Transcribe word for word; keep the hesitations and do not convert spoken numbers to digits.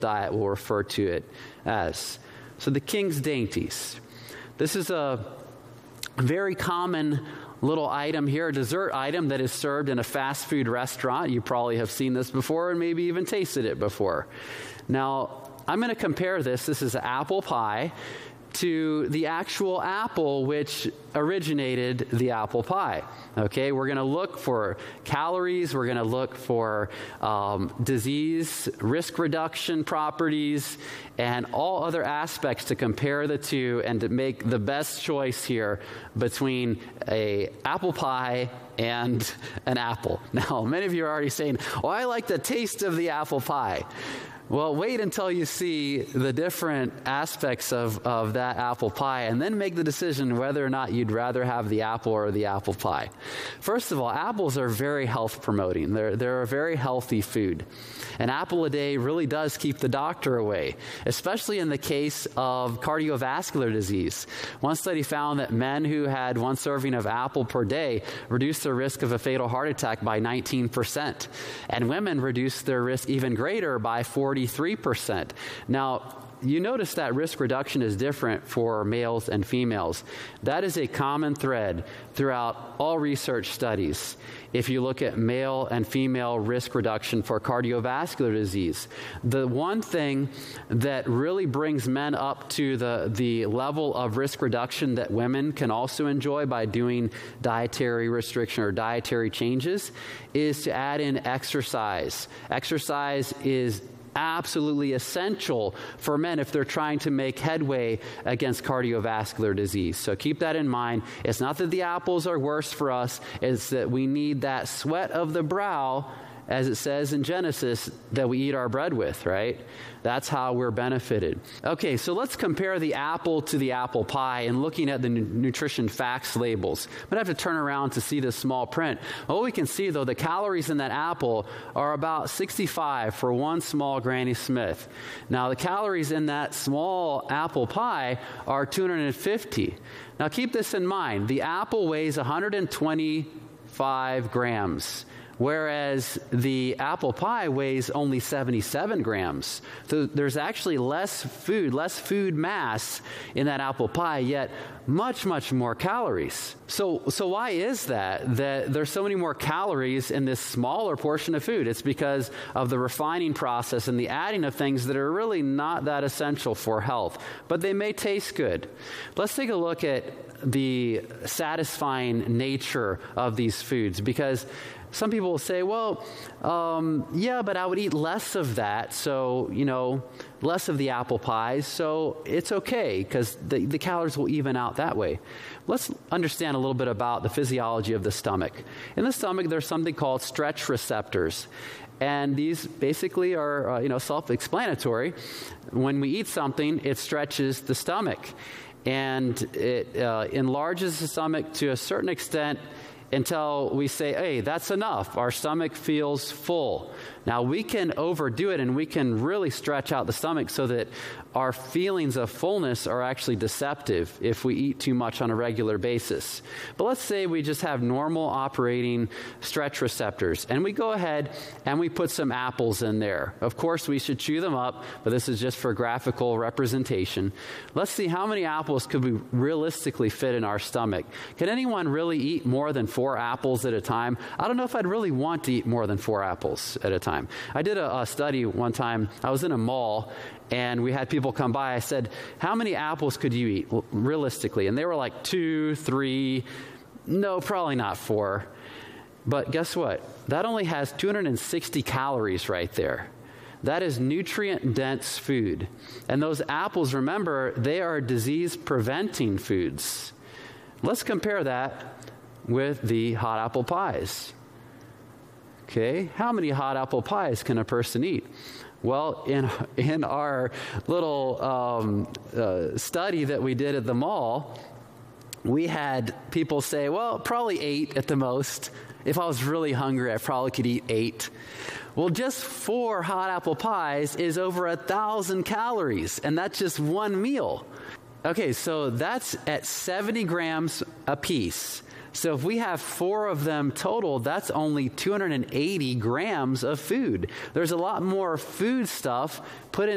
diet will refer to it as. So the King's Dainties. This is a very common little item here, a dessert item that is served in a fast food restaurant. You probably have seen this before and maybe even tasted it before. Now, I'm going to compare this. This is apple pie to the actual apple which originated the apple pie. Okay, we're going to look for calories, we're going to look for um, disease, risk reduction properties, and all other aspects to compare the two and to make the best choice here between a apple pie and an apple. Now, many of you are already saying, oh, I like the taste of the apple pie. Well, wait until you see the different aspects of, of that apple pie and then make the decision whether or not you'd rather have the apple or the apple pie. First of all, apples are very health promoting. They're, they're a very healthy food. An apple a day really does keep the doctor away, especially in the case of cardiovascular disease. One study found that men who had one serving of apple per day reduced their risk of a fatal heart attack by nineteen percent. And women reduced their risk even greater by forty-three percent. Now, you notice that risk reduction is different for males and females. That is a common thread throughout all research studies. If you look at male and female risk reduction for cardiovascular disease, the one thing that really brings men up to the, the level of risk reduction that women can also enjoy by doing dietary restriction or dietary changes is to add in exercise. Exercise is absolutely essential for men if they're trying to make headway against cardiovascular disease. So keep that in mind. It's not that the apples are worse for us, it's that we need that sweat of the brow, as it says in Genesis, that we eat our bread with, right? That's how we're benefited. Okay, so let's compare the apple to the apple pie and looking at the nu- nutrition facts labels. I'm going to have to turn around to see this small print. Well, we can see, though, the calories in that apple are about sixty-five for one small Granny Smith. Now, the calories in that small apple pie are two hundred fifty. Now, keep this in mind. The apple weighs one hundred twenty-five grams. Whereas the apple pie weighs only seventy-seven grams. So there's actually less food, less food mass in that apple pie, yet much, much more calories. So, so why is that, that there's so many more calories in this smaller portion of food? It's because of the refining process and the adding of things that are really not that essential for health, but they may taste good. Let's take a look at the satisfying nature of these foods, because some people will say, well, um, yeah, but I would eat less of that, so, you know, less of the apple pies, so it's okay, because the, the calories will even out that way. Let's understand a little bit about the physiology of the stomach. In the stomach, there's something called stretch receptors. And these basically are, uh, you know, self-explanatory. When we eat something, it stretches the stomach. And it uh, enlarges the stomach to a certain extent until we say, hey, that's enough. Our stomach feels full. Now, we can overdo it and we can really stretch out the stomach so that our feelings of fullness are actually deceptive if we eat too much on a regular basis. But let's say we just have normal operating stretch receptors, and we go ahead and we put some apples in there. Of course, we should chew them up, but this is just for graphical representation. Let's see how many apples could we realistically fit in our stomach. Can anyone really eat more than four apples at a time? I don't know if I'd really want to eat more than four apples at a time. I did a, a study one time. I was in a mall, and we had people come by. I said, how many apples could you eat realistically? And they were like two, three, no, probably not four. But guess what? That only has two hundred sixty calories right there. That is nutrient-dense food. And those apples, remember, they are disease-preventing foods. Let's compare that with the hot apple pies. Okay, how many hot apple pies can a person eat? Well, in in our little um, uh, study that we did at the mall, we had people say, well, probably eight at the most. If I was really hungry, I probably could eat eight. Well, just four hot apple pies is over a thousand calories, and that's just one meal. Okay, so that's at seventy grams a piece. So if we have four of them total, that's only two hundred eighty grams of food. There's a lot more food stuff put in